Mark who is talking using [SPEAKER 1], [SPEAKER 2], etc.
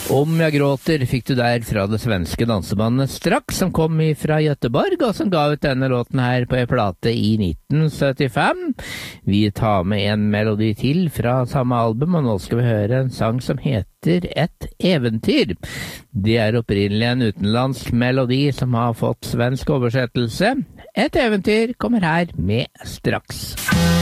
[SPEAKER 1] Om jeg gråter fikk du der fra det svenske dansebandet Straks, som kom fra Göteborg, og som ga ut denne låten her på en plate i 1975. Vi tar med en melodi til fra samme album, og nå skal vi høre en sang som heter Et eventyr. Det er opprinnelig en utenlandsk melodi som har fått svensk oversettelse. Et eventyr kommer her med Straks.